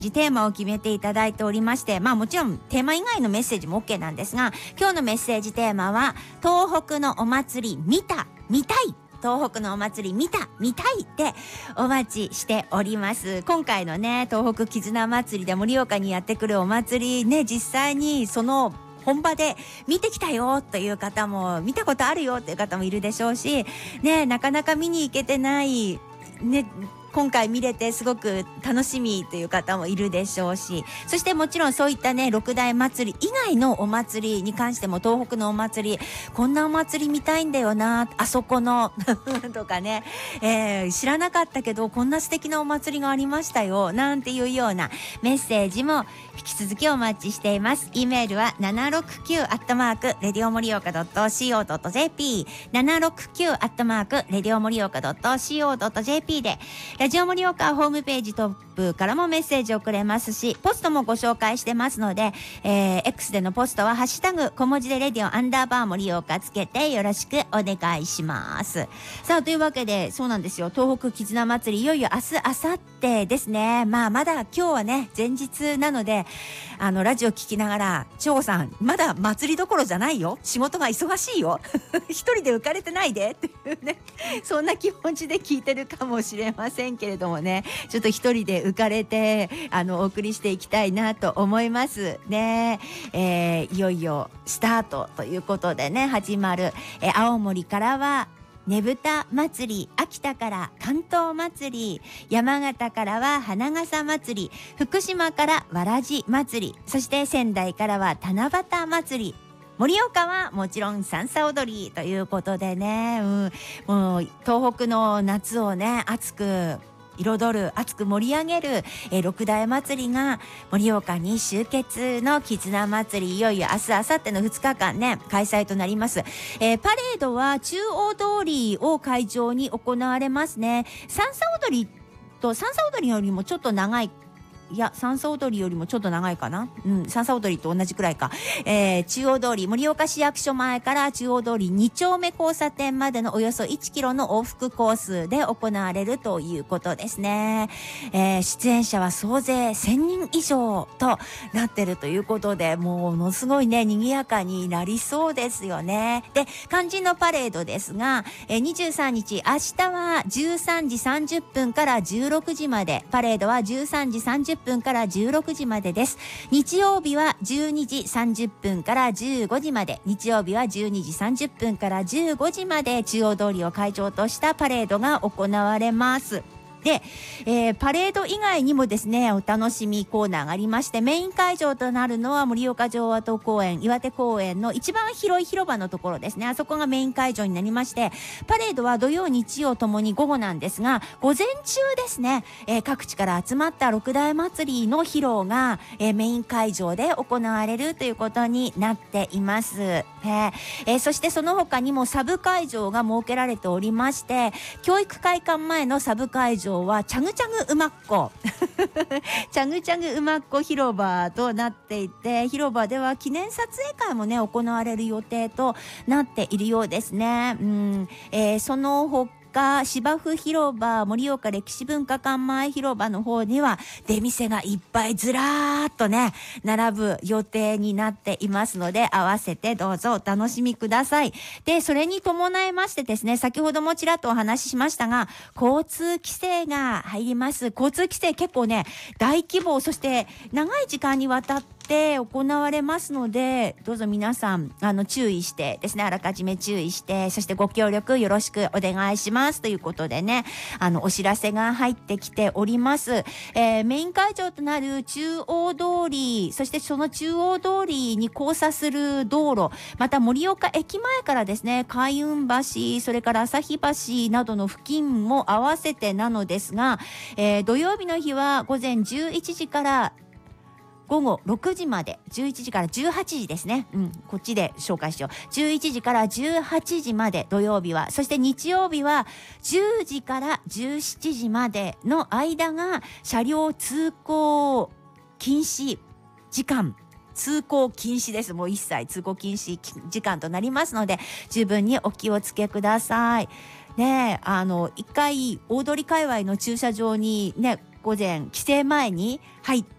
テーマを決めていただいておりまして、もちろんテーマ以外のメッセージも OK なんですが、今日のメッセージテーマは東北のお祭り見た見たい、東北のお祭り見た見たいってお待ちしております。今回のね、東北絆祭りで盛岡にやってくるお祭りね、実際にその本場で見てきたよという方も、見たことあるよという方もいるでしょうしね、なかなか見に行けてないね、今回見れてすごく楽しみという方もいるでしょうし、そしてもちろんそういったね、六大祭り以外のお祭りに関しても、東北のお祭り、こんなお祭り見たいんだよな、あそこのとかね、知らなかったけどこんな素敵なお祭りがありましたよなんていうようなメッセージも引き続きお待ちしています。 E メールは 769@radiomorioka.co.jp 769@radiomorioka.co.jp で、ラジオ盛岡ホームページトップからもメッセージをくれますし、ポストもご紹介してますので、X でのポストはハッシュタグ小文字でレディオ_盛岡つけてよろしくお願いします。さあ、というわけで、そうなんですよ、東北絆祭りいよいよ明日明後日ですね。まだ今日はね前日なので、ラジオ聞きながら、長吾さんまだ祭りどころじゃないよ、仕事が忙しいよ一人で浮かれてないでっていうね、そんな気持ちで聞いてるかもしれませんけれどもね、ちょっと一人で浮かれてお送りしていきたいなと思いますね。いよいよスタートということでね、始まる、青森からはねぶた祭り、秋田から関東祭り、山形からは花笠祭り、福島からわらじ祭り、そして仙台からは七夕祭り、盛岡はもちろん三叉踊りということでね、もう東北の夏をね、熱く彩る、熱く盛り上げる、六大祭りが盛岡に集結の絆祭り、いよいよ明日明後日の2日間ね開催となります。パレードは中央通りを会場に行われますね。三叉踊りよりもちょっと長い、いや、三叉踊りよりもちょっと長いかな。三叉踊りと同じくらいか。中央通り、盛岡市役所前から中央通り2丁目交差点までのおよそ1キロの往復コースで行われるということですね。出演者は総勢1000人以上となってるということで、ものすごいね、賑やかになりそうですよね。で、肝心のパレードですが、23日、明日は13時30分から16時まで、パレードは13時30分から16時までです。日曜日は12時30分から15時まで、日曜日は12時30分から15時まで中央通りを会場としたパレードが行われます。で、パレード以外にもですね、お楽しみコーナーがありまして、メイン会場となるのは盛岡城跡公園、岩手公園の一番広い広場のところですね。あそこがメイン会場になりまして、パレードは土曜日曜ともに午後なんですが、午前中ですね、各地から集まった六大祭りの披露が、メイン会場で行われるということになっています。そしてその他にもサブ会場が設けられておりまして、教育会館前のサブ会場はチャグチャグ馬コチャグチャグ馬コ広場となっていて、広場では記念撮影会もね行われる予定となっているようですね。その他芝生広場、盛岡歴史文化館前広場の方には出店がいっぱいずらーっとね並ぶ予定になっていますので、合わせてどうぞお楽しみください。で、それに伴いましてですね、先ほどもちらっとお話ししましたが、交通規制が入ります。交通規制結構ね大規模、そして長い時間にわたって行われますので、どうぞ皆さん注意してですね、あらかじめ注意して、そしてご協力よろしくお願いしますということでね、お知らせが入ってきております。メイン会場となる中央通り、そしてその中央通りに交差する道路、また盛岡駅前からですね、海運橋、それから旭橋などの付近も合わせてなのですが、土曜日の日は午前11時から午後6時まで、11時から18時ですね。こっちで紹介しよう。11時から18時まで土曜日は、そして日曜日は10時から17時までの間が車両通行禁止時間。通行禁止です。もう一切通行禁止時間となりますので、十分にお気をつけください。ねえ、一回大通り界隈の駐車場にね、 午前帰省前に入って